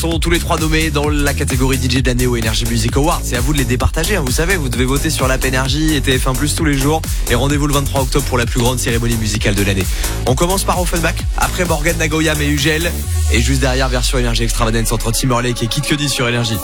sont tous les 3 nommés dans la catégorie DJ de l'année au Energy Music Awards. C'est à vous de les départager, hein. Vous savez, vous devez voter sur l'app Energy et TF1+ tous les jours. Et rendez-vous le 23 octobre pour la plus grande cérémonie musicale de l'année. On commence par Offenbach, après Morgan Nagoyam et Ugel. Et juste derrière, version Energy Extravagance entre Timberlake et Kid Cudi sur Energy.